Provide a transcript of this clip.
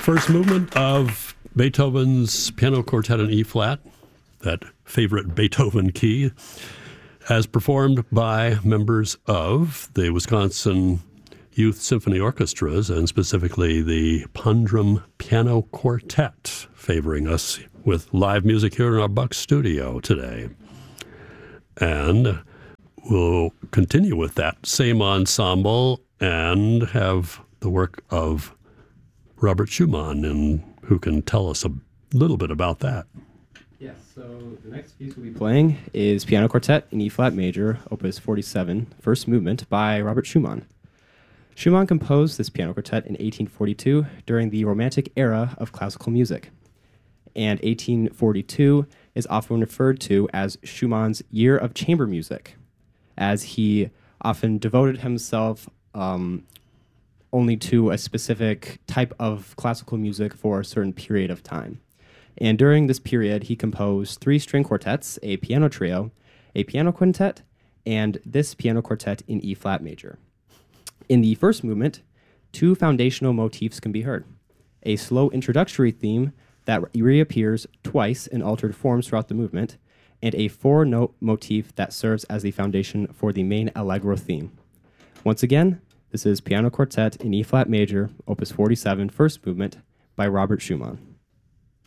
First movement of Beethoven's Piano Quartet in E-flat, that favorite Beethoven key, as performed by members of the Wisconsin Youth Symphony Orchestras, and specifically the Pondrum Piano Quartet, favoring us with live music here in our Buck studio today. And we'll continue with that same ensemble and have the work of Robert Schumann, and who can tell us a little bit about that. Yes, so the next piece we'll be playing is Piano Quartet in E-flat major, opus 47, first movement by Robert Schumann. Schumann composed this piano quartet in 1842 during the Romantic era of classical music, and 1842 is often referred to as Schumann's year of chamber music, as he often devoted himself only to a specific type of classical music for a certain period of time. And during this period, he composed 3 string quartets, a piano trio, a piano quintet, and this piano quartet in E-flat major. In the first movement, 2 foundational motifs can be heard: a slow introductory theme that reappears twice in altered forms throughout the movement, and a 4-note motif that serves as the foundation for the main allegro theme. Once again, this is Piano Quartet in E-flat major, opus 47, first movement by Robert Schumann.